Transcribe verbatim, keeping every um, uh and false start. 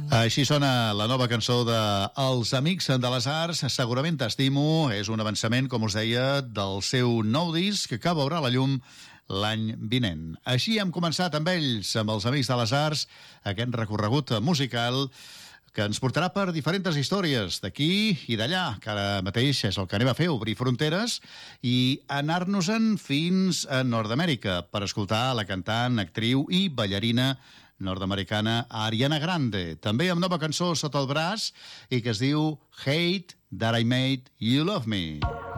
Així sona la nova cançó de Els Amics de les Arts, Segurament t'estimo. És un avançament, com us deia, del seu nou disc que veurà la llum l'any vinent. Així hem començat amb ells, amb Els Amics de les Arts, aquest recorregut musical que ens portarà per diferents històries d'aquí i d'allà, que ara mateix és el que anem a fer, obrir fronteres i anar-nos-en fins a Nord-Amèrica per escoltar la cantant, actriu i ballarina nord-americana Ariana Grande, també amb nova cançó sota el braç i que es diu Hate That I Made You Love Me.